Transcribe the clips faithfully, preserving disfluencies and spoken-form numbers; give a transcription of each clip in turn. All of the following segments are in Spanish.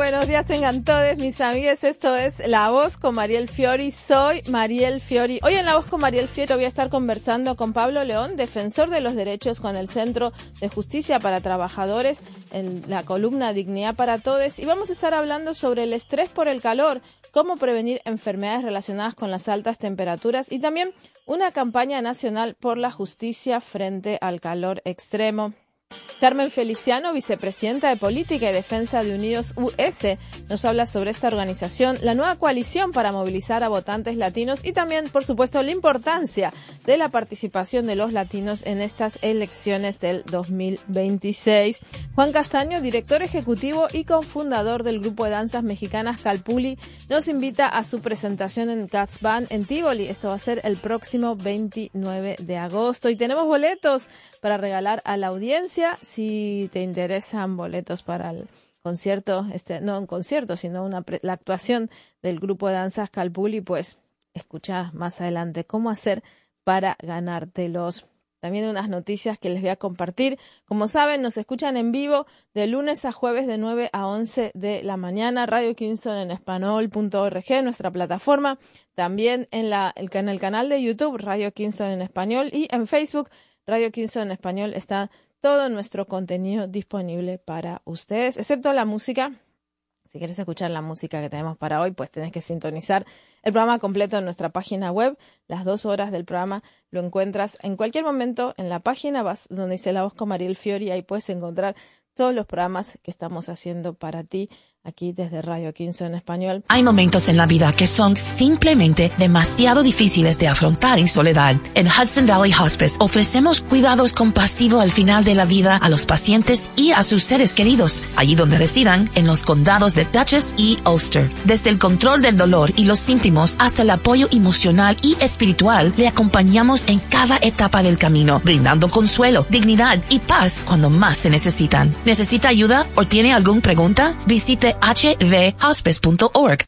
buenos días tengan todos mis amigues. Esto es La Voz con Mariel Fiori. Soy Mariel Fiori. Hoy en La Voz con Mariel Fiori voy a estar conversando con Pablo León, defensor de los derechos con el Centro de Justicia para Trabajadores, en la columna Dignidad para Todos. Y vamos a estar hablando sobre el estrés por el calor, cómo prevenir enfermedades relacionadas con las altas temperaturas y también una campaña nacional por la justicia frente al calor extremo. Carmen Feliciano, vicepresidenta de Política y Defensa de Unidos U S, nos habla sobre esta organización, la nueva coalición para movilizar a votantes latinos y también, por supuesto, la importancia de la participación de los latinos en estas elecciones del dos mil veintiséis. Juan Castaño, director ejecutivo y cofundador del grupo de danzas mexicanas Calpulli, nos invita a su presentación en Cats Band en Tivoli. Esto va a ser el próximo veintinueve de agosto y tenemos boletos para regalar a la audiencia. Si te interesan boletos para el concierto, este, no un concierto, sino una pre- la actuación del grupo de danzas Calpulli, pues escucha más adelante cómo hacer para ganártelos. También unas noticias que les voy a compartir. Como saben, nos escuchan en vivo de lunes a jueves de nueve a once de la mañana. Radio Kingston en español punto org, nuestra plataforma. También en, la, el, en el canal de YouTube, Radio Kingston en español. Y en Facebook, Radio Kingston en español, está todo nuestro contenido disponible para ustedes, excepto la música. Si quieres escuchar la música que tenemos para hoy, pues tenés que sintonizar el programa completo en nuestra página web. Las dos horas del programa lo encuentras en cualquier momento en la página, vas donde dice La Voz con Mariel Fiori, ahí puedes encontrar todos los programas que estamos haciendo para ti aquí desde Radio Kingston en español. Hay momentos en la vida que son simplemente demasiado difíciles de afrontar en soledad. En Hudson Valley Hospice ofrecemos cuidados compasivos al final de la vida a los pacientes y a sus seres queridos, allí donde residan, en los condados de Dutchess y Ulster. Desde el control del dolor y los síntomas hasta el apoyo emocional y espiritual, le acompañamos en cada etapa del camino, brindando consuelo, dignidad y paz cuando más se necesitan. ¿Necesita ayuda o tiene alguna pregunta? Visite h v hospice punto org.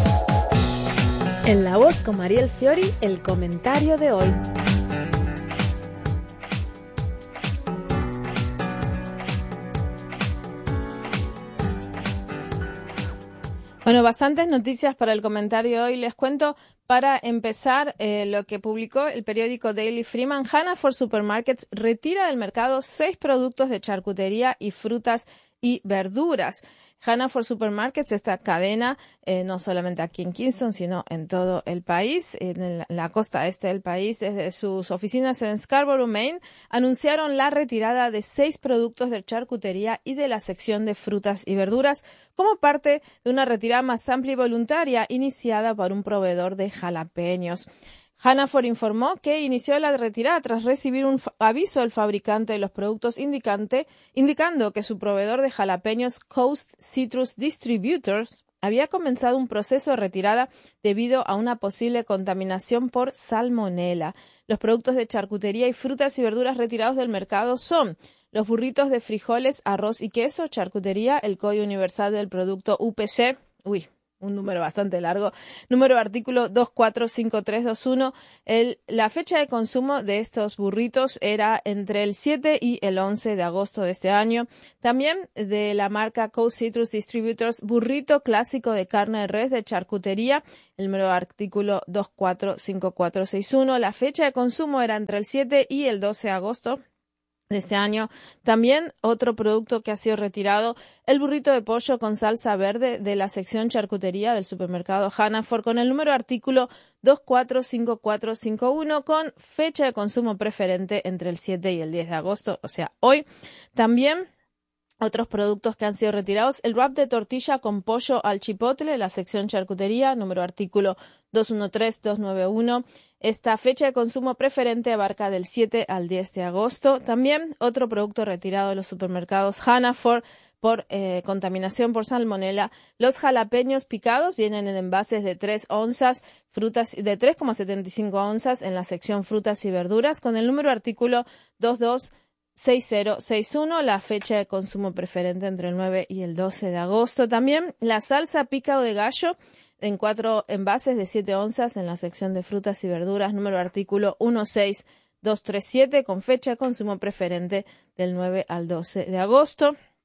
En La Voz con Mariel Fiori, el comentario de hoy. Bueno, bastantes noticias para el comentario de hoy. Les cuento para empezar eh, lo que publicó el periódico Daily Freeman. Hannaford Supermarkets retira del mercado seis productos de charcutería y frutas y verduras. Hannaford Supermarkets, esta cadena, eh, no solamente aquí en Kingston, sino en todo el país, en la costa este del país, desde sus oficinas en Scarborough, Maine, anunciaron la retirada de seis productos de charcutería y de la sección de frutas y verduras como parte de una retirada más amplia y voluntaria iniciada por un proveedor de jalapeños. Hannaford informó que inició la retirada tras recibir un aviso del fabricante de los productos indicante, indicando que su proveedor de jalapeños Coast Citrus Distributors había comenzado un proceso de retirada debido a una posible contaminación por salmonela. Los productos de charcutería y frutas y verduras retirados del mercado son los burritos de frijoles, arroz y queso, charcutería, el Código Universal del Producto U P C, uy, un número bastante largo, número de artículo dos cuatro cinco tres dos uno. El, la fecha de consumo de estos burritos era entre el siete y el once de agosto de este año. También de la marca Coast Citrus Distributors, burrito clásico de carne de res de charcutería, el número de artículo dos cuatro cinco cuatro seis uno. La fecha de consumo era entre el siete y el doce de agosto de este año. También otro producto que ha sido retirado, el burrito de pollo con salsa verde de la sección charcutería del supermercado Hannaford con el número de artículo dos cuatro cinco cuatro cinco uno con fecha de consumo preferente entre el siete y el diez de agosto, o sea, hoy. También otros productos que han sido retirados, el wrap de tortilla con pollo al chipotle, la sección charcutería, número artículo dos uno tres dos nueve uno. Esta fecha de consumo preferente abarca del siete al diez de agosto. También otro producto retirado de los supermercados Hannaford por eh, contaminación por salmonela. Los jalapeños picados vienen en envases de tres onzas, frutas de tres coma setenta y cinco onzas en la sección frutas y verduras con el número artículo dos dos seis cero seis uno, la fecha de consumo preferente entre el nueve y el doce de agosto. También la salsa picado de gallo en cuatro envases de siete onzas en la sección de frutas y verduras, número de artículo uno seis dos tres siete, con fecha de consumo preferente del nueve al doce de agosto.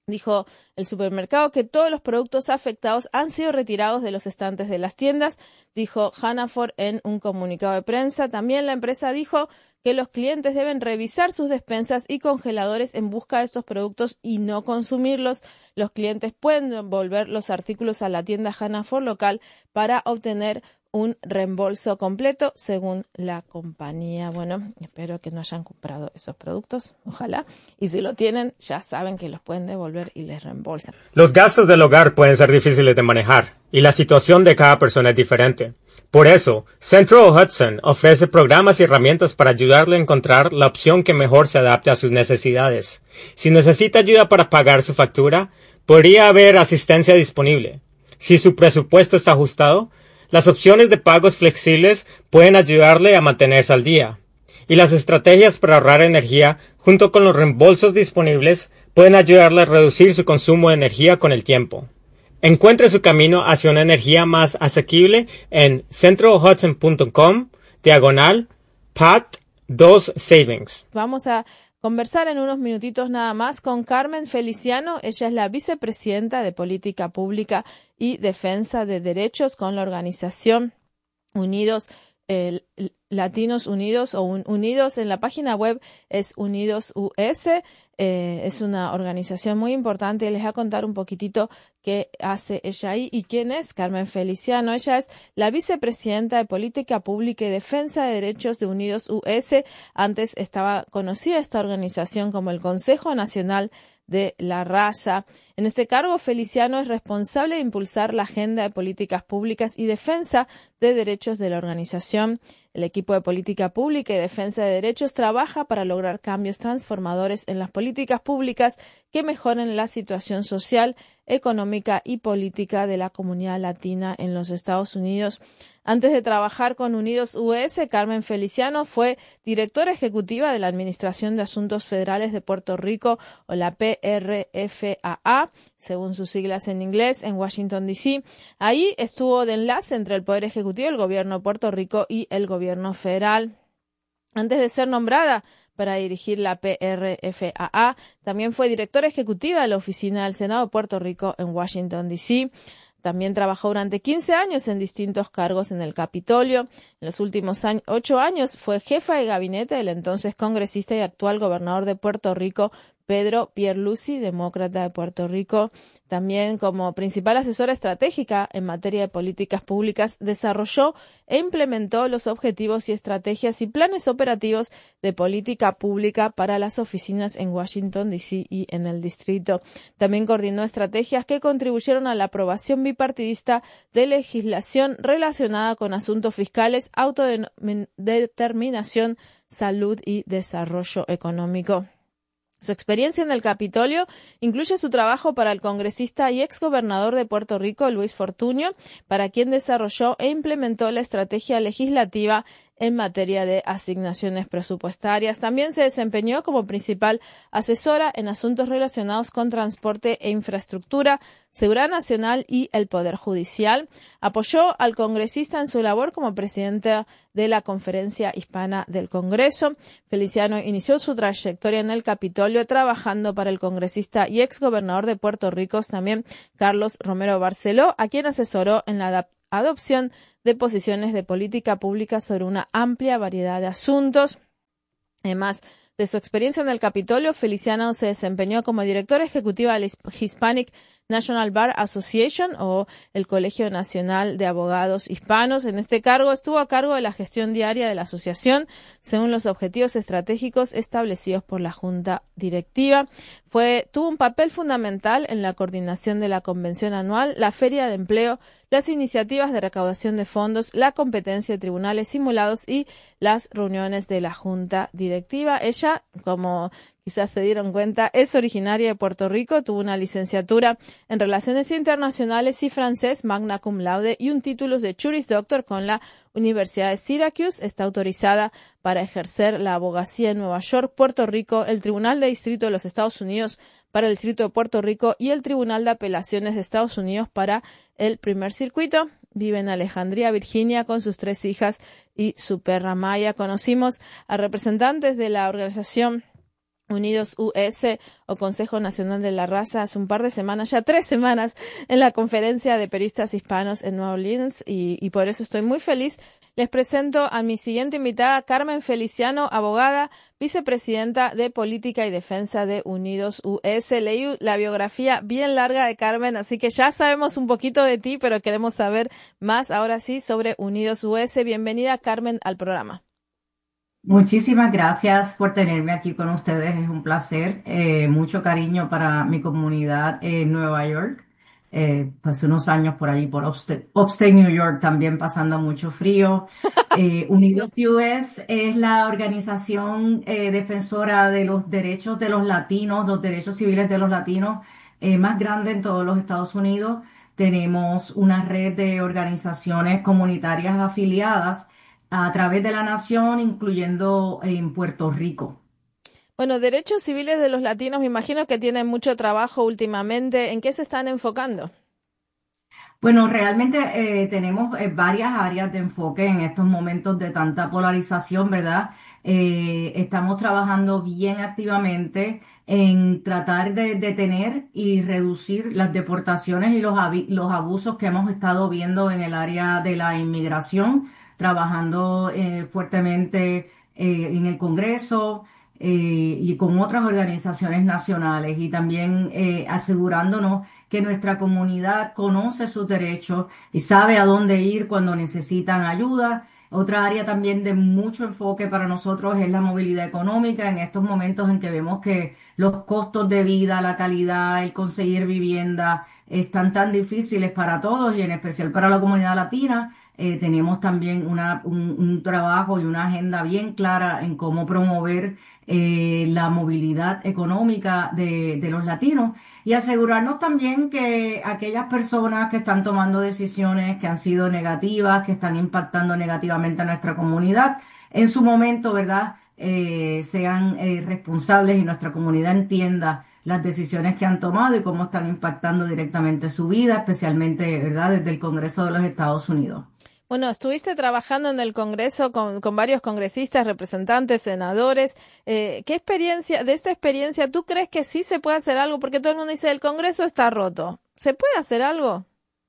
Dijo el supermercado que todos los productos afectados han sido retirados de los estantes de las tiendas, dijo Hannaford en un comunicado de prensa. También la empresa dijo que los clientes deben revisar sus despensas y congeladores en busca de estos productos y no consumirlos. Los clientes pueden devolver los artículos a la tienda Hannaford local para obtener un reembolso completo, según la compañía. Bueno, espero que no hayan comprado esos productos, ojalá. Y si lo tienen, ya saben que los pueden devolver y les reembolsan. Los gastos del hogar pueden ser difíciles de manejar y la situación de cada persona es diferente. Por eso, Central Hudson ofrece programas y herramientas para ayudarle a encontrar la opción que mejor se adapte a sus necesidades. Si necesita ayuda para pagar su factura, podría haber asistencia disponible. Si su presupuesto está ajustado, las opciones de pagos flexibles pueden ayudarle a mantenerse al día. Y las estrategias para ahorrar energía, junto con los reembolsos disponibles, pueden ayudarle a reducir su consumo de energía con el tiempo. Encuentre su camino hacia una energía más asequible en centralhudson.com diagonal pat dos savings. Vamos a conversar en unos minutitos nada más con Carmen Feliciano. Ella es la vicepresidenta de Política Pública y Defensa de Derechos con la organización Unidos eh, Latinos Unidos o un, Unidos. En la página web es Unidos U S. Eh, es una organización muy importante. Les voy a contar un poquitito qué hace ella ahí y quién es Carmen Feliciano. Ella es la vicepresidenta de Política Pública y Defensa de Derechos de Unidos U S. Antes estaba conocida esta organización como el Consejo Nacional de la Raza. En este cargo, Feliciano es responsable de impulsar la agenda de políticas públicas y defensa de derechos de la organización. El equipo de Política Pública y Defensa de Derechos trabaja para lograr cambios transformadores en las políticas públicas que mejoren la situación social, económica y política de la comunidad latina en los Estados Unidos. Antes de trabajar con Unidos U S, Carmen Feliciano fue directora ejecutiva de la Administración de Asuntos Federales de Puerto Rico, o la P R F A A, según sus siglas en inglés, en Washington, D C Ahí estuvo de enlace entre el Poder Ejecutivo, el Gobierno de Puerto Rico y el Gobierno federal. Antes de ser nombrada para dirigir la P R F A A, también fue directora ejecutiva de la Oficina del Senado de Puerto Rico en Washington, D C También trabajó durante quince años en distintos cargos en el Capitolio. En los últimos ocho años fue jefa de gabinete del entonces congresista y actual gobernador de Puerto Rico, Pedro Pierluisi, demócrata de Puerto Rico. También como principal asesora estratégica en materia de políticas públicas, desarrolló e implementó los objetivos y estrategias y planes operativos de política pública para las oficinas en Washington, D C y en el distrito. También coordinó estrategias que contribuyeron a la aprobación bipartidista de legislación relacionada con asuntos fiscales, autodeterminación, salud y desarrollo económico. Su experiencia en el Capitolio incluye su trabajo para el congresista y exgobernador de Puerto Rico, Luis Fortuño, para quien desarrolló e implementó la estrategia legislativa en materia de asignaciones presupuestarias. También se desempeñó como principal asesora en asuntos relacionados con transporte e infraestructura, seguridad nacional y el Poder Judicial. Apoyó al congresista en su labor como presidenta de la Conferencia Hispana del Congreso. Feliciano inició su trayectoria en el Capitolio trabajando para el congresista y exgobernador de Puerto Rico, también Carlos Romero Barceló, a quien asesoró en la adaptación adopción de posiciones de política pública sobre una amplia variedad de asuntos. Además de su experiencia en el Capitolio, Feliciano se desempeñó como directora ejecutiva de la Hispanic National Bar Association, o el Colegio Nacional de Abogados Hispanos. En este cargo estuvo a cargo de la gestión diaria de la asociación según los objetivos estratégicos establecidos por la Junta Directiva. Fue, tuvo un papel fundamental en la coordinación de la convención anual, la feria de empleo, las iniciativas de recaudación de fondos, la competencia de tribunales simulados y las reuniones de la Junta Directiva. Ella, como quizás se dieron cuenta, es originaria de Puerto Rico, tuvo una licenciatura en Relaciones Internacionales y francés, magna cum laude, y un título de Juris Doctor con la Universidad de Syracuse. Está autorizada para ejercer la abogacía en Nueva York, Puerto Rico, el Tribunal de Distrito de los Estados Unidos para el Distrito de Puerto Rico y el Tribunal de Apelaciones de Estados Unidos para el Primer Circuito. Vive en Alejandría, Virginia, con sus tres hijas y su perra Maya. Conocimos a representantes de la organización Unidos U S o Consejo Nacional de la Raza hace un par de semanas, ya tres semanas, en la conferencia de periodistas hispanos en Nueva Orleans y, y por eso estoy muy feliz. Les presento a mi siguiente invitada, Carmen Feliciano, abogada, vicepresidenta de Política y Defensa de Unidos U S. Leí la biografía bien larga de Carmen, así que ya sabemos un poquito de ti, pero queremos saber más ahora sí sobre Unidos U S. Bienvenida, Carmen, al programa. Muchísimas gracias por tenerme aquí con ustedes, es un placer, eh, mucho cariño para mi comunidad en Nueva York. Eh, pasé unos años por allí, por Upstate, Upstate New York, también pasando mucho frío. Eh, Unidos U S es la organización eh, defensora de los derechos de los latinos, los derechos civiles de los latinos eh, más grande en todos los Estados Unidos. Tenemos una red de organizaciones comunitarias afiliadas a través de la nación, incluyendo en Puerto Rico. Bueno, derechos civiles de los latinos, me imagino que tienen mucho trabajo últimamente. ¿En qué se están enfocando? Bueno, realmente eh, tenemos eh, varias áreas de enfoque en estos momentos de tanta polarización, ¿verdad? Eh, estamos trabajando bien activamente en tratar de detener y reducir las deportaciones y los, los abusos que hemos estado viendo en el área de la inmigración, trabajando eh, fuertemente eh, en el Congreso eh, y con otras organizaciones nacionales y también eh, asegurándonos que nuestra comunidad conoce sus derechos y sabe a dónde ir cuando necesitan ayuda. Otra área también de mucho enfoque para nosotros es la movilidad económica en estos momentos en que vemos que los costos de vida, la calidad, el conseguir vivienda están tan difíciles para todos y en especial para la comunidad latina. Eh, tenemos también una, un, un trabajo y una agenda bien clara en cómo promover eh, la movilidad económica de, de los latinos y asegurarnos también que aquellas personas que están tomando decisiones que han sido negativas, que están impactando negativamente a nuestra comunidad, en su momento, ¿verdad?, eh, sean eh, responsables y nuestra comunidad entienda las decisiones que han tomado y cómo están impactando directamente su vida, especialmente, ¿verdad?, desde el Congreso de los Estados Unidos. Bueno, estuviste trabajando en el Congreso con, con varios congresistas, representantes, senadores. Eh, ¿qué experiencia, de esta experiencia, tú crees que sí se puede hacer algo? Porque todo el mundo dice, el Congreso está roto. ¿Se puede hacer algo?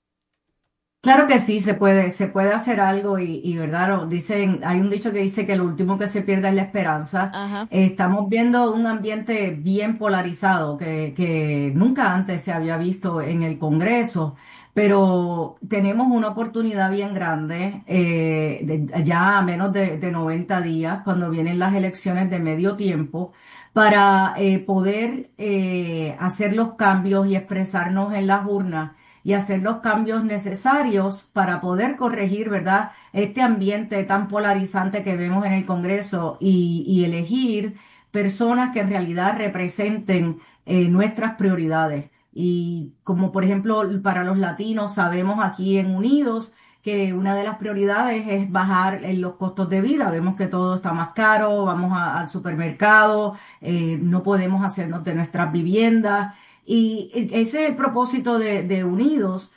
Claro que sí, se puede, se puede hacer algo y, y verdad, dicen, hay un dicho que dice que lo último que se pierde es la esperanza. Ajá. Eh, estamos viendo un ambiente bien polarizado que, que nunca antes se había visto en el Congreso, pero tenemos una oportunidad bien grande, eh, de- ya a menos de, de noventa días, cuando vienen las elecciones de medio tiempo, para eh, poder eh, hacer los cambios y expresarnos en las urnas y hacer los cambios necesarios para poder corregir, ¿verdad?, este ambiente tan polarizante que vemos en el Congreso y, y elegir personas que en realidad representen eh, nuestras prioridades. Y como por ejemplo para los latinos sabemos aquí en Unidos que una de las prioridades es bajar en los costos de vida. Vemos que todo está más caro, vamos a- al supermercado, eh, no podemos hacernos de nuestras viviendas. Y ese es el propósito de, de Unidos.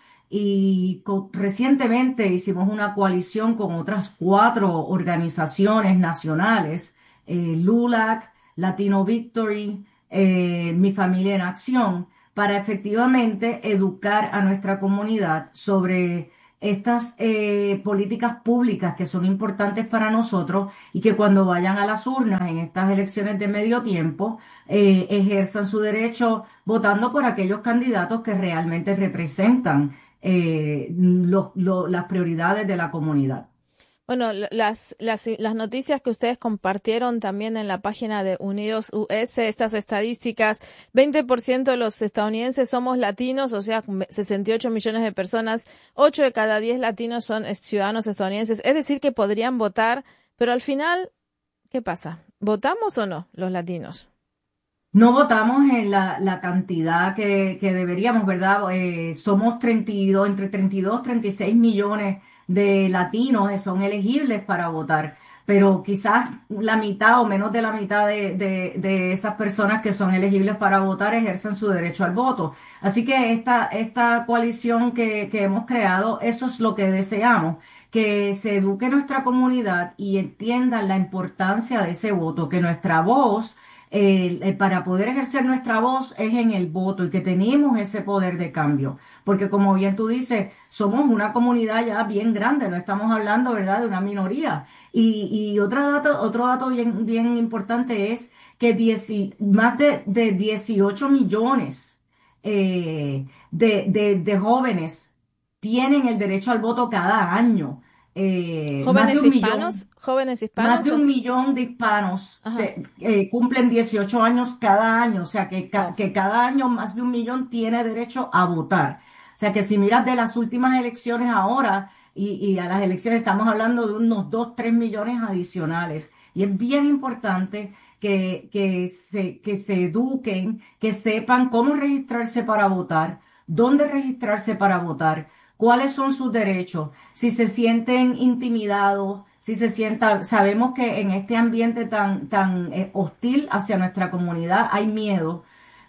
Y co- recientemente hicimos una coalición con otras cuatro organizaciones nacionales, eh, LULAC, Latino Victory, eh, Mi Familia en Acción, para efectivamente educar a nuestra comunidad sobre estas eh, políticas públicas que son importantes para nosotros y que cuando vayan a las urnas en estas elecciones de medio tiempo, eh, ejerzan su derecho votando por aquellos candidatos que realmente representan eh, lo- lo- las prioridades de la comunidad. Bueno, l- las, las, las noticias que ustedes compartieron también en la página de Unidos U S, estas estadísticas, veinte por ciento de los estadounidenses somos latinos, o sea, sesenta y ocho millones de personas, ocho de cada diez latinos son eh, ciudadanos estadounidenses, es decir, que podrían votar, pero al final, ¿qué pasa? ¿Votamos o no los latinos? No votamos en la, la cantidad que, que deberíamos, ¿verdad? Eh, somos treinta y dos, entre treinta y dos, treinta y seis millones de latinos que son elegibles para votar, pero quizás la mitad o menos de la mitad de, de, de esas personas que son elegibles para votar ejercen su derecho al voto. Así que esta, esta coalición que, que hemos creado, eso es lo que deseamos, que se eduque nuestra comunidad y entiendan la importancia de ese voto, que nuestra voz eh, eh, para poder ejercer nuestra voz es en el voto y que tenemos ese poder de cambio. Porque como bien tú dices, somos una comunidad ya bien grande, no estamos hablando, ¿verdad?, de una minoría. Y, y otro dato, otro dato bien, bien importante es que dieci- más de, de dieciocho millones eh, de, de, de jóvenes tienen el derecho al voto cada año. Eh, más de Jóvenes un millón. hispanos, jóvenes Más de hispanos, o- un millón de hispanos ajá, se, eh, cumplen dieciocho años cada año, o sea que, ca- wow. que cada año más de un millón tiene derecho a votar. O sea que si miras de las últimas elecciones ahora y, y a las elecciones estamos hablando de unos dos tres millones adicionales. Y es bien importante que, que se, que se eduquen, que sepan cómo registrarse para votar, dónde registrarse para votar, cuáles son sus derechos, si se sienten intimidados, si se sienta, sabemos que en este ambiente tan, tan eh, hostil hacia nuestra comunidad hay miedo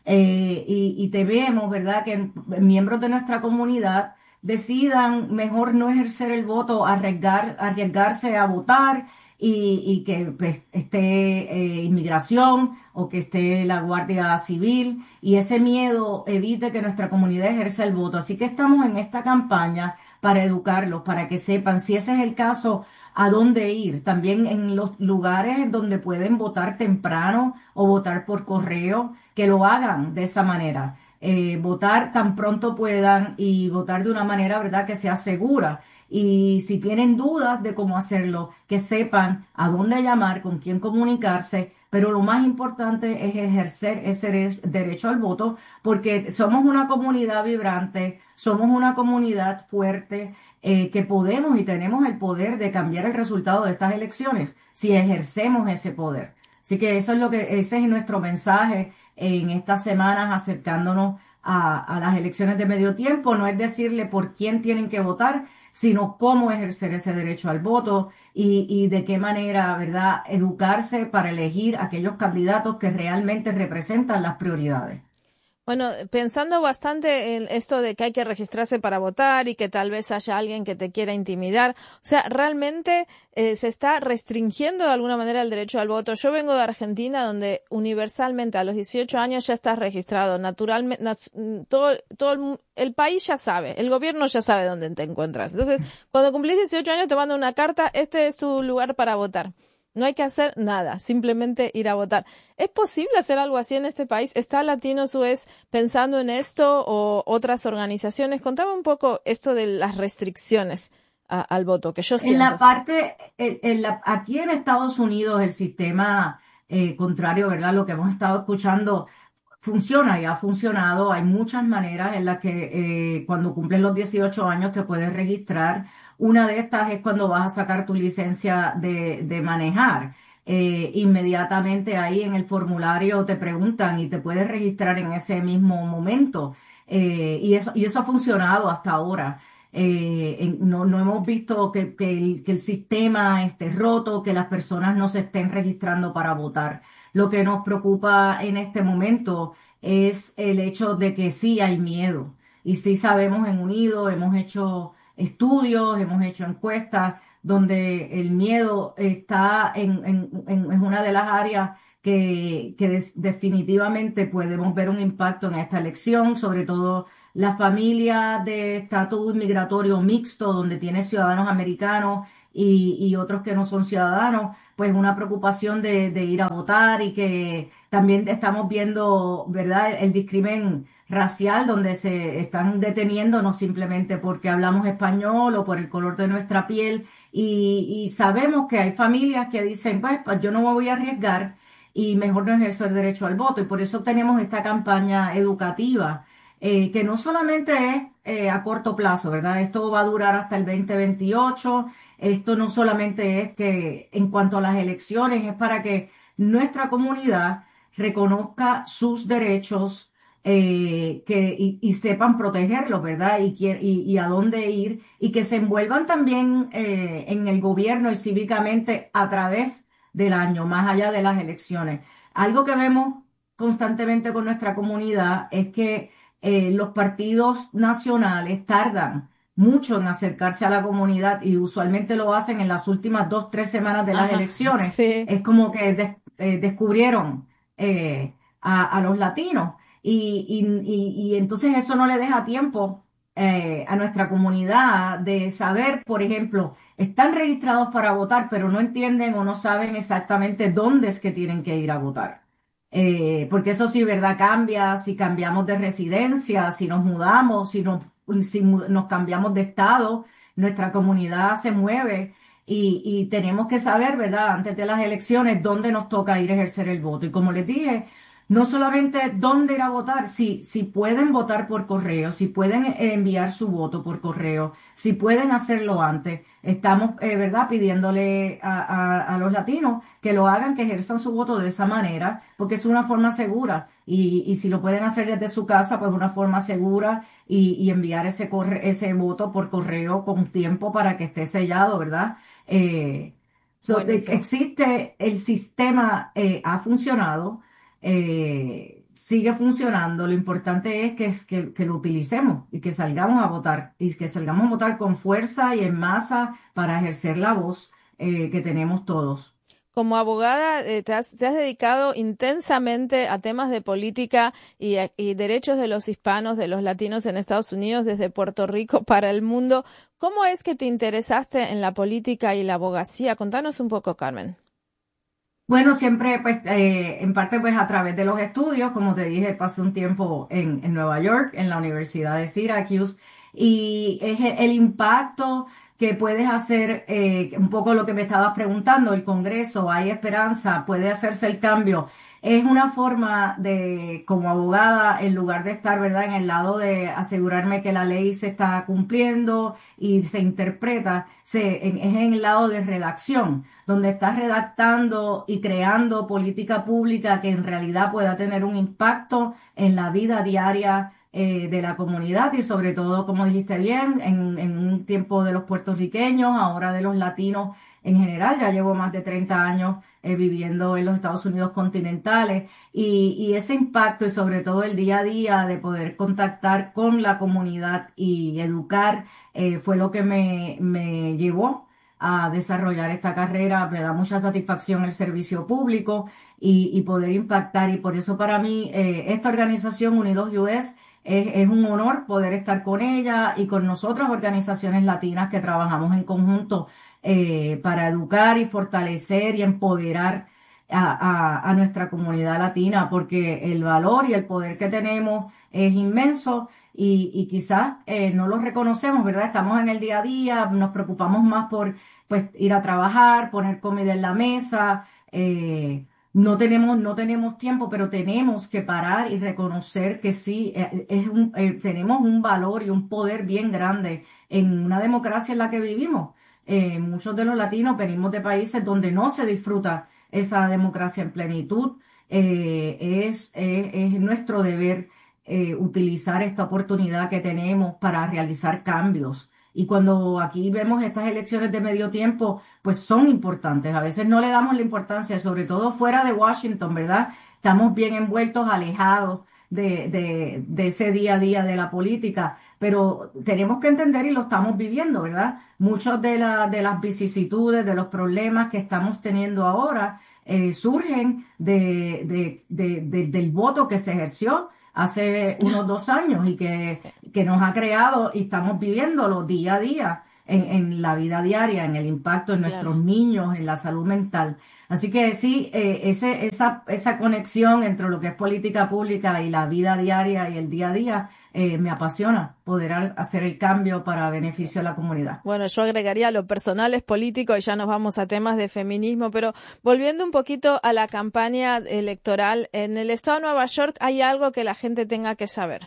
eh, y, y tememos, ¿verdad?, que miembros de nuestra comunidad decidan mejor no ejercer el voto, arriesgar, arriesgarse a votar y, y que pues, esté eh, inmigración o que esté la Guardia Civil y ese miedo evite que nuestra comunidad ejerza el voto. Así que estamos en esta campaña para educarlos, para que sepan si ese es el caso, a dónde ir. También en los lugares donde pueden votar temprano o votar por correo, que lo hagan de esa manera. Eh, votar tan pronto puedan y votar de una manera, ¿verdad?, que sea segura. Y si tienen dudas de cómo hacerlo, que sepan a dónde llamar, con quién comunicarse, pero lo más importante es ejercer ese de- derecho al voto, porque somos una comunidad vibrante, somos una comunidad fuerte, eh, que podemos y tenemos el poder de cambiar el resultado de estas elecciones si ejercemos ese poder. Así que eso es lo que, ese es nuestro mensaje en estas semanas acercándonos a, a las elecciones de medio tiempo. No es decirle por quién tienen que votar, sino cómo ejercer ese derecho al voto y, y de qué manera, ¿verdad?, educarse para elegir aquellos candidatos que realmente representan las prioridades. Bueno, pensando bastante en esto de que hay que registrarse para votar y que tal vez haya alguien que te quiera intimidar, o sea, realmente eh, se está restringiendo de alguna manera el derecho al voto. Yo vengo de Argentina, donde universalmente a los dieciocho años ya estás registrado. Naturalmente, nat- todo, todo el, mu- el país ya sabe, el gobierno ya sabe dónde te encuentras. Entonces, cuando cumplís dieciocho años te mandan una carta, este es tu lugar para votar. No hay que hacer nada, simplemente ir a votar. ¿Es posible hacer algo así en este país? ¿Está Latino Suez pensando en esto o otras organizaciones? Contame un poco esto de las restricciones a- al voto, que yo En la siento. parte, en, en la- aquí en Estados Unidos el sistema eh, contrario, ¿verdad? Lo que hemos estado escuchando funciona y ha funcionado. Hay muchas maneras en las que eh, cuando cumples los dieciocho años te puedes registrar. Una de estas es cuando vas a sacar tu licencia de, de manejar. Eh, inmediatamente ahí en el formulario te preguntan y te puedes registrar en ese mismo momento. Eh, y eso, y eso ha funcionado hasta ahora. Eh, en- no, no hemos visto que, que el, que el sistema esté roto, que las personas no se estén registrando para votar. Lo que nos preocupa en este momento es el hecho de que sí hay miedo. Y sí sabemos en Unido, hemos hecho estudios, hemos hecho encuestas donde el miedo está en, en- en- en una de las áreas que, que des- definitivamente podemos ver un impacto en esta elección, sobre todo las familias de estatus migratorio mixto, donde tiene ciudadanos americanos y, y otros que no son ciudadanos, pues una preocupación de, de ir a votar y que también estamos viendo, ¿verdad?, el discrimen racial donde se están deteniendo no simplemente porque hablamos español o por el color de nuestra piel y, y sabemos que hay familias que dicen, pues, pues yo no me voy a arriesgar y mejor no ejerzo el derecho al voto y por eso tenemos esta campaña educativa eh, que no solamente es eh, a corto plazo, ¿verdad? Esto va a durar hasta el veinte veintiocho. Esto no solamente es que en cuanto a las elecciones, es para que nuestra comunidad reconozca sus derechos eh, que, y, y sepan protegerlos, ¿verdad? Y, quie- y, y a dónde ir y que se envuelvan también eh, en el gobierno y cívicamente a través del año, más allá de las elecciones. Algo que vemos constantemente con nuestra comunidad es que eh, los partidos nacionales tardan mucho en acercarse a la comunidad y usualmente lo hacen en las últimas dos, tres semanas de las Ajá, elecciones. sí. Es como que des- eh, descubrieron eh, a, a los latinos. Y, y, y, y entonces eso no le deja tiempo eh, a nuestra comunidad de saber, por ejemplo, están registrados para votar, pero no entienden o no saben exactamente dónde es que tienen que ir a votar. Eh, porque eso sí, ¿verdad? Cambia si cambiamos de residencia, si nos mudamos, si nos, si mu- nos cambiamos de estado, nuestra comunidad se mueve y, y tenemos que saber, ¿verdad? Antes de las elecciones, dónde nos toca ir a ejercer el voto. Y como les dije, no solamente dónde ir a votar, si, si pueden votar por correo, si pueden eh, enviar su voto por correo, si pueden hacerlo antes. Estamos, eh, ¿verdad?, pidiéndole a, a- a los latinos que lo hagan, que ejerzan su voto de esa manera, porque es una forma segura. Y, y si lo pueden hacer desde su casa, pues una forma segura y, y enviar ese, corre- ese voto por correo con tiempo para que esté sellado, ¿verdad? Eh, so, eh, Buenísimo. existe, el sistema eh, ha funcionado, eh, sigue funcionando. Lo importante es que, es que, que lo utilicemos y que salgamos a votar y que salgamos a votar con fuerza y en masa para ejercer la voz eh, que tenemos todos. Como abogada, eh, te has, te has dedicado intensamente a temas de política y, a- y derechos de los hispanos, de los latinos en Estados Unidos, desde Puerto Rico para el mundo. ¿Cómo es que te interesaste en la política y la abogacía? Contanos un poco, Carmen. Bueno, siempre, pues, eh, en parte, pues, a través de los estudios, como te dije, pasé un tiempo en, en Nueva York, en la Universidad de Syracuse, y es el, el impacto que puedes hacer, eh, un poco lo que me estabas preguntando, el Congreso, hay esperanza, puede hacerse el cambio. Es una forma de, como abogada, en lugar de estar, ¿verdad?, en el lado de asegurarme que la ley se está cumpliendo y se interpreta, se, en- es en el lado de redacción donde estás redactando y creando política pública que en realidad pueda tener un impacto en la vida diaria eh, de la comunidad y sobre todo, como dijiste bien, en, en un tiempo de los puertorriqueños, ahora de los latinos en general. Ya llevo más de treinta años eh, viviendo en los Estados Unidos continentales y, y ese impacto y sobre todo el día a día de poder contactar con la comunidad y educar eh, fue lo que me, me llevó a desarrollar esta carrera. Me da mucha satisfacción el servicio público y, y poder impactar. Y por eso para mí eh, esta organización Unidos U S es, es un honor poder estar con ella y con nosotras organizaciones latinas que trabajamos en conjunto eh, para educar y fortalecer y empoderar a, a, a nuestra comunidad latina, porque el valor y el poder que tenemos es inmenso y, y quizás eh, no lo reconocemos, ¿verdad? Estamos en el día a día, nos preocupamos más por pues ir a trabajar, poner comida en la mesa. eh, no tenemos, no tenemos tiempo, pero tenemos que parar y reconocer que sí, eh, es un- eh, tenemos un valor y un poder bien grande en una democracia en la que vivimos. Eh, muchos de los latinos venimos de países donde no se disfruta esa democracia en plenitud. Eh, es, es, es nuestro deber eh, utilizar esta oportunidad que tenemos para realizar cambios. Y cuando aquí vemos estas elecciones de medio tiempo, pues son importantes. A veces no le damos la importancia, sobre todo fuera de Washington, ¿verdad? Estamos bien envueltos, alejados de, de, de ese día a día de la política, pero tenemos que entender y lo estamos viviendo, ¿verdad? Muchas de, la, de las vicisitudes, de los problemas que estamos teniendo ahora eh, surgen de, de, de, de, del voto que se ejerció hace unos dos años y que, Sí, que nos ha creado y estamos viviéndolo día a día en, sí, en la vida diaria, en el impacto en claro. nuestros niños, en la salud mental. Así que sí, eh, ese, esa, esa conexión entre lo que es política pública y la vida diaria y el día a día eh, me apasiona poder ha- hacer el cambio para beneficio de la comunidad. Bueno, yo agregaría lo personal es político y ya nos vamos a temas de feminismo, pero volviendo un poquito a la campaña electoral, en el estado de Nueva York hay algo que la gente tenga que saber.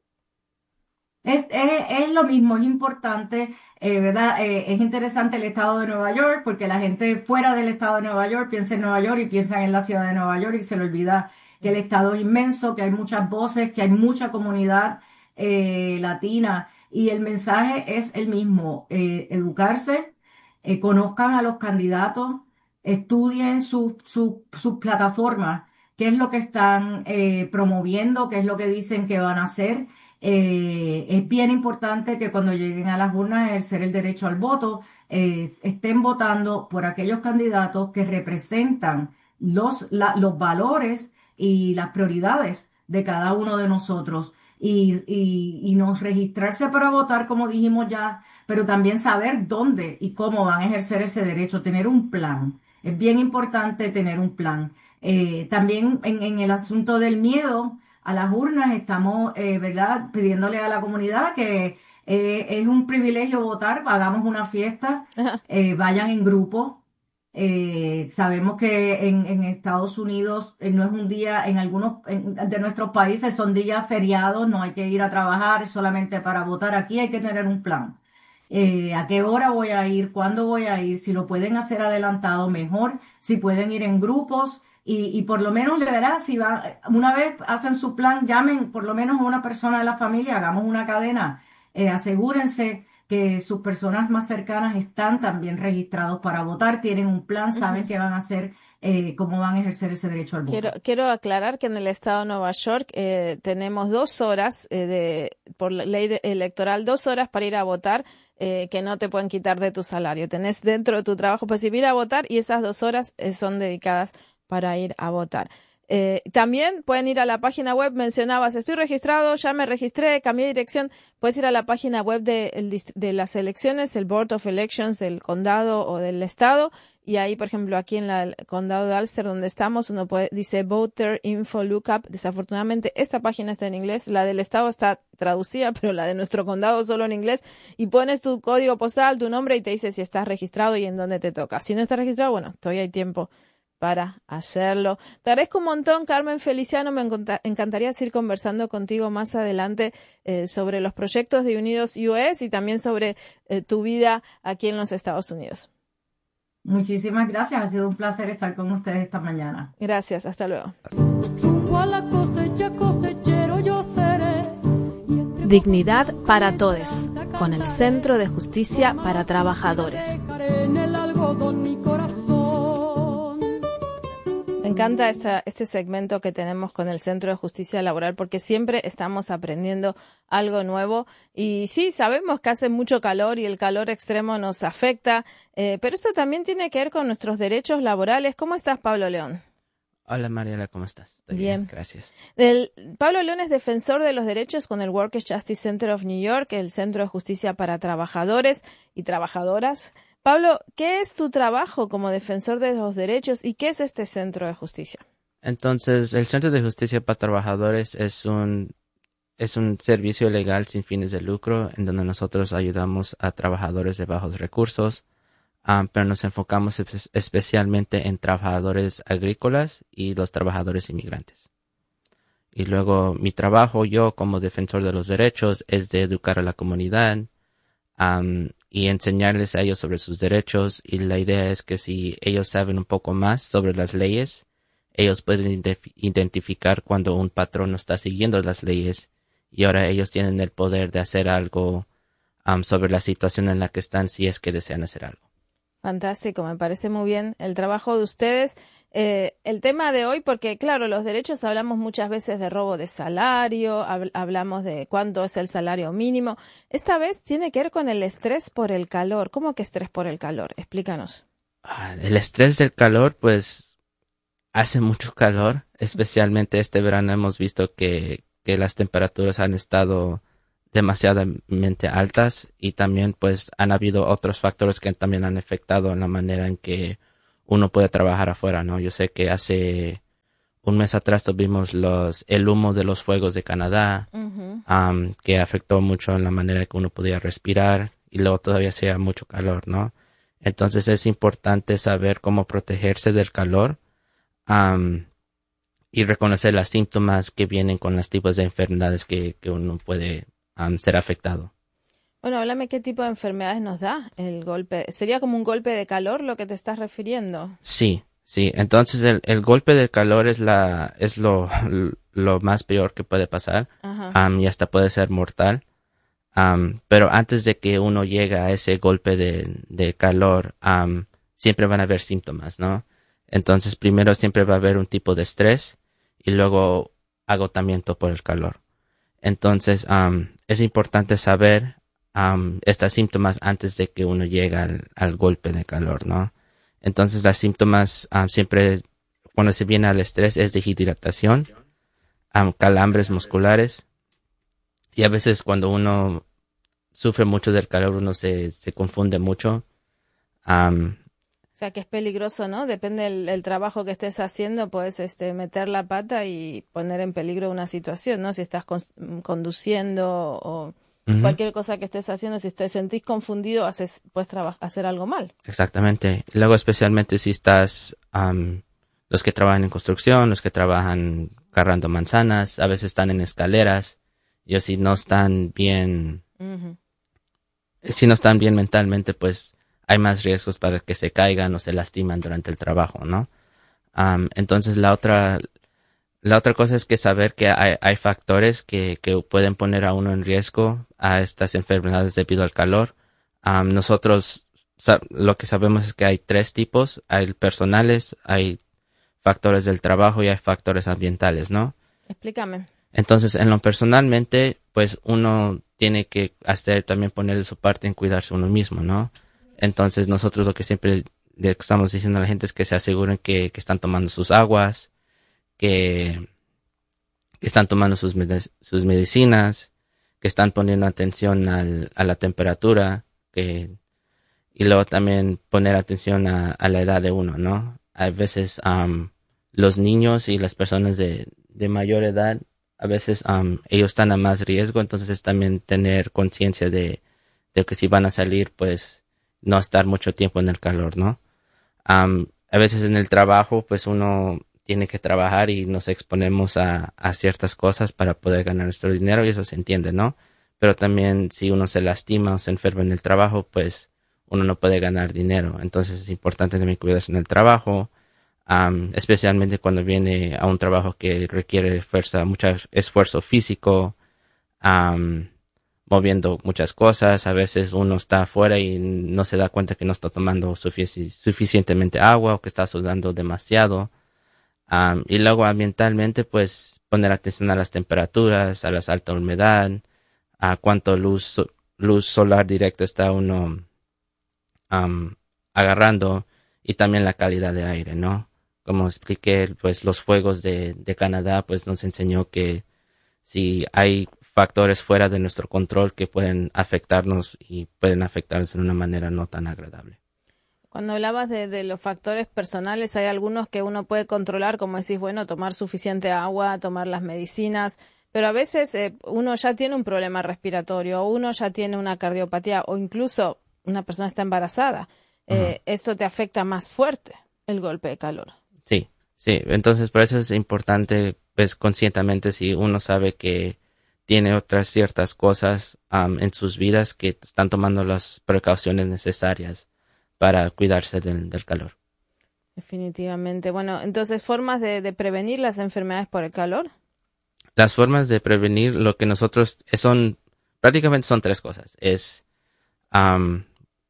Es, es, es lo mismo, es importante, eh, ¿verdad? Eh, es interesante el estado de Nueva York porque la gente fuera del estado de Nueva York piensa en Nueva York y piensa en la ciudad de Nueva York y se le olvida que el estado es inmenso, que hay muchas voces, que hay mucha comunidad eh, latina y el mensaje es el mismo, eh, educarse, eh, conozcan a los candidatos, estudien sus su, sus plataformas, qué es lo que están eh, promoviendo, qué es lo que dicen que van a hacer. Eh, es bien importante que cuando lleguen a las urnas a ejercer el derecho al voto, eh, estén votando por aquellos candidatos que representan los, la- los valores y las prioridades de cada uno de nosotros. Y, y, y nos registrarse para votar, como dijimos ya, pero también saber dónde y cómo van a ejercer ese derecho, tener un plan. Es bien importante tener un plan. Eh, también en, en el asunto del miedo a las urnas, estamos, eh, ¿verdad?, pidiéndole a la comunidad que eh, es un privilegio votar, hagamos una fiesta, eh, vayan en grupo. Eh, sabemos que en, en Estados Unidos eh, no es un día, en algunos en- de nuestros países son días feriados, no hay que ir a trabajar, es solamente para votar. Aquí hay que tener un plan. Eh, ¿a qué hora voy a ir? ¿Cuándo voy a ir? Si lo pueden hacer adelantado, mejor. Si pueden ir en grupos y, y por lo menos, de verdad, si va, una vez hacen su plan, llamen por lo menos a una persona de la familia, hagamos una cadena. Eh, asegúrense que sus personas más cercanas están también registrados para votar, tienen un plan, saben Ujú. qué van a hacer, eh, cómo van a ejercer ese derecho al Quiero, voto. quiero aclarar que en el estado de Nueva York eh, tenemos dos horas eh, de, por la ley de- electoral, dos horas para ir a votar eh, que no te pueden quitar de tu salario. Tenés dentro de tu trabajo pues ir a votar y esas dos horas eh, son dedicadas para ir a votar. Eh, también pueden ir a la página web, mencionabas, estoy registrado, ya me registré, cambié de dirección, puedes ir a la página web de, el dist- de las elecciones, el Board of Elections del condado o del estado, y ahí, por ejemplo, aquí en la- el condado de Ulster, donde estamos, uno puede, dice Voter Info Lookup. Desafortunadamente, esta página está en inglés, la del estado está traducida, pero la de nuestro condado solo en inglés, y pones tu código postal, tu nombre, y te dice si estás registrado y en dónde te toca. Si no estás registrado, bueno, todavía hay tiempo para hacerlo. Te agradezco un montón, Carmen Feliciano. Me enconta- encantaría seguir conversando contigo más adelante eh, sobre los proyectos de Unidos U S y también sobre eh, tu vida aquí en los Estados Unidos. Muchísimas gracias, ha sido un placer estar con ustedes esta mañana. Gracias, hasta luego. Rumbo a la cosecha, cosechero yo seré. Y entre Dignidad para todos, con el Centro de Justicia para Trabajadores. dejaré en el algodón mi corazón. Me encanta esta, este segmento que tenemos con el Centro de Justicia Laboral porque siempre estamos aprendiendo algo nuevo y sí, sabemos que hace mucho calor y el calor extremo nos afecta, eh, pero esto también tiene que ver con nuestros derechos laborales. ¿Cómo estás, Pablo León? Hola Mariela, ¿cómo estás? Estoy Bien. bien, gracias. El, Pablo León es defensor de los derechos con el Workers' Justice Center of New York, el Centro de Justicia para Trabajadores y Trabajadoras. Pablo, ¿qué es tu trabajo como defensor de los derechos y qué es este Centro de Justicia? Entonces, el Centro de Justicia para Trabajadores es un es un servicio legal sin fines de lucro en donde nosotros ayudamos a trabajadores de bajos recursos, um, pero nos enfocamos espe- especialmente en trabajadores agrícolas y los trabajadores inmigrantes. Y luego mi trabajo, yo como defensor de los derechos, es de educar a la comunidad um, y enseñarles a ellos sobre sus derechos. Y la idea es que si ellos saben un poco más sobre las leyes, ellos pueden ident- identificar cuando un patrón no está siguiendo las leyes y ahora ellos tienen el poder de hacer algo um, sobre la situación en la que están si es que desean hacer algo. Fantástico, me parece muy bien el trabajo de ustedes. Eh, el tema de hoy, porque claro, los derechos hablamos muchas veces de robo de salario, hab- hablamos de cuánto es el salario mínimo. Esta vez tiene que ver con el estrés por el calor. ¿Cómo que estrés por el calor? Explícanos. Ah, el estrés del calor, pues hace mucho calor, especialmente este verano hemos visto que, que las temperaturas han estado demasiadamente altas y también pues han habido otros factores que también han afectado en la manera en que uno puede trabajar afuera, ¿no? Yo sé que hace un mes atrás tuvimos los el humo de los fuegos de Canadá, Ujú. um, que afectó mucho en la manera en que uno podía respirar y luego todavía hacía mucho calor, ¿no? Entonces es importante saber cómo protegerse del calor um, y reconocer los síntomas que vienen con los tipos de enfermedades que, que uno puede um, ser afectado. Bueno, háblame qué tipo de enfermedades nos da el golpe. ¿Sería como un golpe de calor lo que te estás refiriendo? Sí, sí. Entonces el, el golpe del calor es la es lo, lo más peor que puede pasar Ajá. um, y hasta puede ser mortal. Um, pero antes de que uno llegue a ese golpe de, de calor, um, siempre van a haber síntomas, ¿no? Entonces primero siempre va a haber un tipo de estrés y luego agotamiento por el calor. Entonces um, es importante saber um, estos síntomas antes de que uno llegue al, al golpe de calor, ¿no? Entonces los síntomas um, siempre cuando se viene al estrés es deshidratación, um, calambres musculares, y a veces cuando uno sufre mucho del calor uno se, se confunde mucho. Um, O sea que es peligroso, ¿no? Depende del, del trabajo que estés haciendo, puedes este, meter la pata y poner en peligro una situación, ¿no? Si estás con, conduciendo o uh-huh. cualquier cosa que estés haciendo, si te sentís confundido, haces, puedes traba- hacer algo mal. Exactamente. Y luego especialmente si estás, um, los que trabajan en construcción, los que trabajan cargando manzanas, a veces están en escaleras, y si no están bien, uh-huh. si no están bien mentalmente, pues hay más riesgos para que se caigan o se lastiman durante el trabajo, ¿no? Um, entonces la otra, la otra cosa es que saber que hay, hay factores que, que pueden poner a uno en riesgo a estas enfermedades debido al calor. Um, nosotros sa- lo que sabemos es que hay tres tipos, hay personales, hay factores del trabajo y hay factores ambientales, ¿no? Explícame. Entonces, en lo personalmente, pues uno tiene que hacer también poner de su parte en cuidarse uno mismo, ¿no? Entonces nosotros lo que siempre le estamos diciendo a la gente es que se aseguren que, que están tomando sus aguas, que, que están tomando sus, med- sus medicinas, que están poniendo atención al, a la temperatura, que, y luego también poner atención a, a la edad de uno, ¿no? A veces um, los niños y las personas de, de mayor edad, a veces um, ellos están a más riesgo, entonces también tener conciencia de, de que si van a salir, pues no estar mucho tiempo en el calor, ¿no? Um, a veces en el trabajo, pues uno tiene que trabajar y nos exponemos a, a ciertas cosas para poder ganar nuestro dinero y eso se entiende, ¿no? Pero también si uno se lastima o se enferma en el trabajo, pues uno no puede ganar dinero. Entonces es importante también cuidarse en el trabajo, um, especialmente cuando viene a un trabajo que requiere fuerza, mucho esfuerzo físico, um, moviendo muchas cosas. A veces uno está afuera y no se da cuenta que no está tomando sufici- suficientemente agua o que está sudando demasiado. Um, y luego ambientalmente, pues poner atención a las temperaturas, a la alta humedad, a cuánto luz, luz solar directa está uno um, agarrando y también la calidad de aire, ¿no? Como expliqué, pues los fuegos de, de Canadá, pues nos enseñó que si hay factores fuera de nuestro control que pueden afectarnos y pueden afectarnos en una manera no tan agradable. Cuando hablabas de, de los factores personales, hay algunos que uno puede controlar, como decís, bueno, tomar suficiente agua, tomar las medicinas, pero a veces eh, uno ya tiene un problema respiratorio, o uno ya tiene una cardiopatía, o incluso una persona está embarazada. Eh, uh-huh. Esto te afecta más fuerte, el golpe de calor. Sí, sí. Entonces, por eso es importante, pues, conscientemente, si uno sabe que tiene otras ciertas cosas um, en sus vidas, que están tomando las precauciones necesarias para cuidarse del, del calor. Definitivamente. Bueno, entonces, ¿formas de, de prevenir las enfermedades por el calor? Las formas de prevenir, lo que nosotros, son, prácticamente son tres cosas. Es um,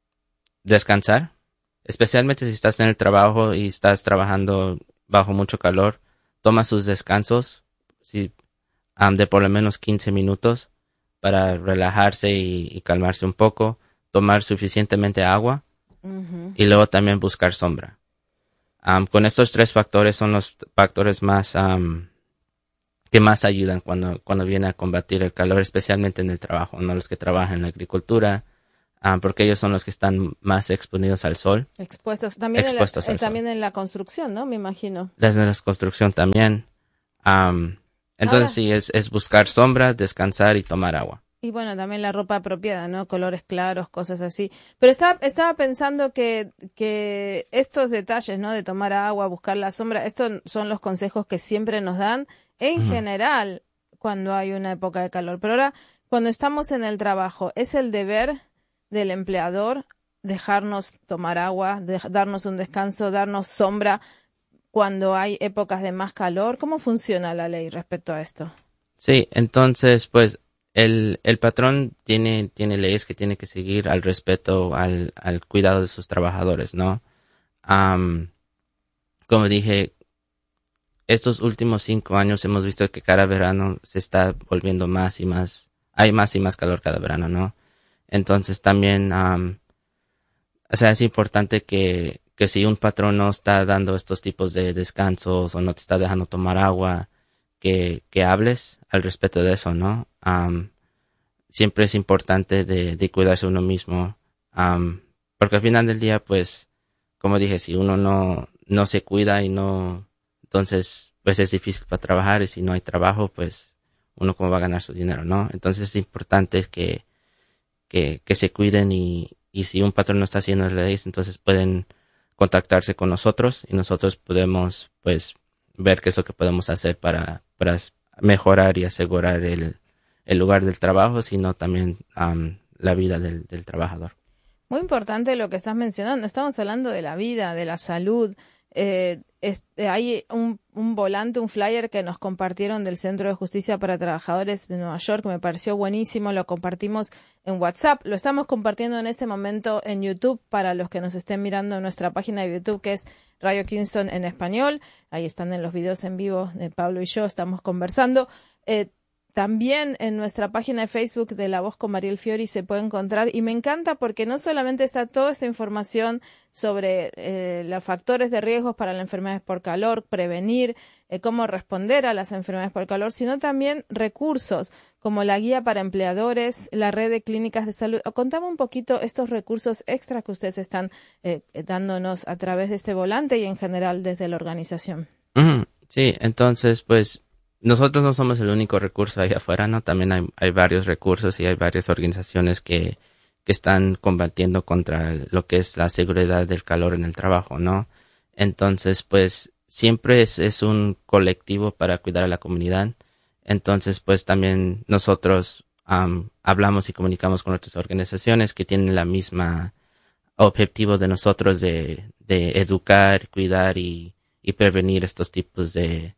descansar, especialmente si estás en el trabajo y estás trabajando bajo mucho calor, toma sus descansos, si, um, de por lo menos quince minutos para relajarse y, y calmarse un poco, tomar suficientemente agua. Uh-huh. Y luego también buscar sombra. Um, con estos tres factores son los factores más um, que más ayudan cuando, cuando viene a combatir el calor, especialmente en el trabajo, no los que trabajan en la agricultura, um, porque ellos son los que están más expuestos al sol. Expuestos también, expuestos en, la, al eh, también sol. en la construcción, ¿no? Me imagino. Desde la construcción también. Um, entonces Ahora, sí, es, es buscar sombra, descansar y tomar agua. Y bueno, también la ropa apropiada, ¿no? Colores claros, cosas así. Pero estaba, estaba pensando que, que estos detalles, ¿no? De tomar agua, buscar la sombra, estos son los consejos que siempre nos dan en uh-huh. general cuando hay una época de calor. Pero ahora, cuando estamos en el trabajo, ¿es el deber del empleador dejarnos tomar agua, de, darnos un descanso, darnos sombra cuando hay épocas de más calor? ¿Cómo funciona la ley respecto a esto? Sí, entonces, pues, El, el patrón tiene, tiene leyes que tiene que seguir al respeto, al, al cuidado de sus trabajadores, ¿no? Um, como dije, estos últimos cinco años hemos visto que cada verano se está volviendo más y más, hay más y más calor cada verano, ¿no? Entonces también, um, o sea, es importante que, que si un patrón no está dando estos tipos de descansos o no te está dejando tomar agua, que, que hables al respecto de eso, ¿no? Um, siempre es importante de, de cuidarse uno mismo, um, porque al final del día, pues, como dije, si uno no, no se cuida y no, entonces, pues es difícil para trabajar, y si no hay trabajo, pues, uno cómo va a ganar su dinero, ¿no? Entonces es importante que, que, que se cuiden y, y si un patrón no está haciendo leyes, entonces pueden contactarse con nosotros y nosotros podemos, pues, ver qué es lo que podemos hacer para, para mejorar y asegurar el, el lugar del trabajo, sino también um, la vida del, del trabajador. Muy importante lo que estás mencionando. Estamos hablando de la vida, de la salud. Eh, este, hay un, un volante, un flyer que nos compartieron del Centro de Justicia para Trabajadores de Nueva York, que me pareció buenísimo. Lo compartimos en WhatsApp. Lo estamos compartiendo en este momento en YouTube para los que nos estén mirando en nuestra página de YouTube, que es Radio Kingston en español. Ahí están en los videos en vivo de Pablo y yo, estamos conversando. Eh, También en nuestra página de Facebook de La Voz con Mariel Fiori se puede encontrar, y me encanta porque no solamente está toda esta información sobre eh, los factores de riesgos para las enfermedades por calor, prevenir, eh, cómo responder a las enfermedades por calor, sino también recursos como la guía para empleadores, la red de clínicas de salud. Contame un poquito estos recursos extra que ustedes están eh, dándonos a través de este volante y en general desde la organización. Mm, sí, entonces pues nosotros no somos el único recurso ahí afuera, ¿no? También hay, hay varios recursos y hay varias organizaciones que, que están combatiendo contra lo que es la seguridad del calor en el trabajo, ¿no? Entonces, pues, siempre es, es un colectivo para cuidar a la comunidad. Entonces, pues, también nosotros um, hablamos y comunicamos con otras organizaciones que tienen la misma objetivo de nosotros de, de educar, cuidar y, y prevenir estos tipos de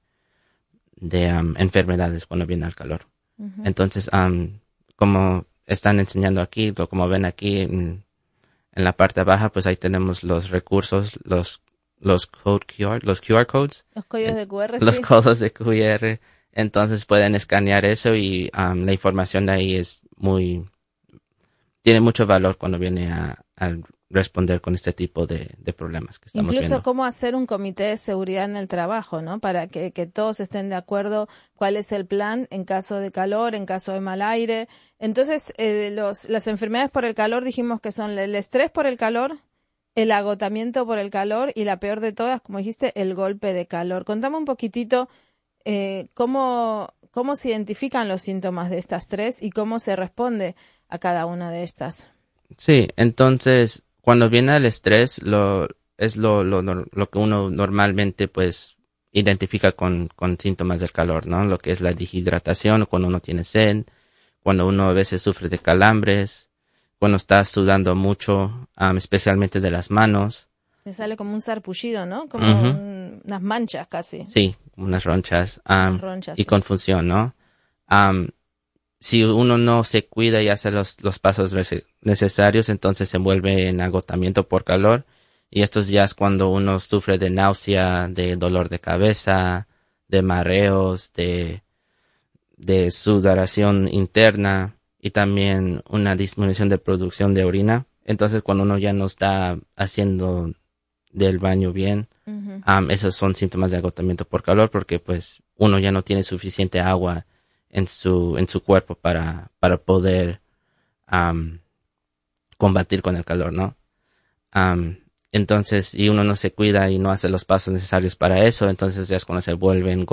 de um, enfermedades cuando viene el calor. Uh-huh. Entonces, um, como están enseñando aquí, o como ven aquí en, en la parte baja, pues ahí tenemos los recursos, los los code Q R, los Q R codes. Los códigos de Q R, Los sí. códigos de Q R. Entonces pueden escanear eso y um, la información de ahí es muy, tiene mucho valor cuando viene a, a responder con este tipo de, de problemas que estamos Incluso viendo. cómo hacer un comité de seguridad en el trabajo, ¿no? Para que, que todos estén de acuerdo cuál es el plan en caso de calor, en caso de mal aire. Entonces, eh, los, las enfermedades por el calor dijimos que son el estrés por el calor, el agotamiento por el calor y la peor de todas, como dijiste, el golpe de calor. Contame un poquitito eh, cómo, cómo se identifican los síntomas de estas tres y cómo se responde a cada una de estas. Sí, entonces cuando viene el estrés, lo es lo, lo, lo que uno normalmente pues identifica con, con síntomas del calor, ¿no? Lo que es la deshidratación, cuando uno tiene sed, cuando uno a veces sufre de calambres, cuando está sudando mucho, um, especialmente de las manos. Te sale como un sarpullido, ¿no? Como Uh-huh. un, unas manchas casi. Sí, unas ronchas. Um, unas ronchas y sí. confusión, ¿no? Um, si uno no se cuida y hace los, los pasos necesarios, entonces se envuelve en agotamiento por calor. Y esto ya es cuando uno sufre de náusea, de dolor de cabeza, de mareos, de, de sudoración interna y también una disminución de producción de orina. Entonces, cuando uno ya no está haciendo del baño bien, uh-huh. um, esos son síntomas de agotamiento por calor porque pues uno ya no tiene suficiente agua en su en su cuerpo para para poder um, combatir con el calor, ¿no? Um, entonces, y uno no se cuida y no hace los pasos necesarios para eso, entonces ya es cuando se vuelven